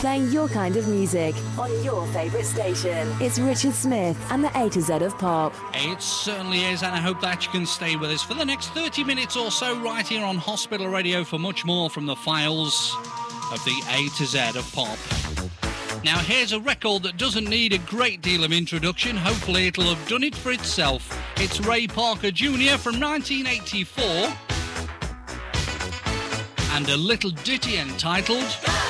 playing your kind of music on your favourite station. It's Richard Smith and the A to Z of Pop. It certainly is, and I hope that you can stay with us for the next 30 minutes or so right here on Hospital Radio for much more from the files of the A to Z of Pop. Now here's a record that doesn't need a great deal of introduction. Hopefully it'll have done it for itself. It's Ray Parker Jr. from 1984 and a little ditty entitled